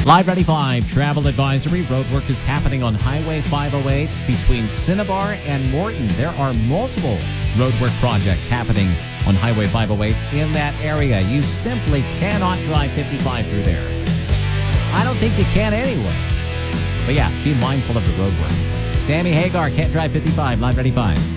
Live 95 travel advisory. Roadwork is happening on Highway 508 between Cinnabar and Morton. There are multiple roadwork projects happening on Highway 508 in that area. You simply cannot drive 55 through there. I don't think you can anyway. But yeah, be mindful of the roadwork. Sammy Hagar, can't drive 55, Live 95.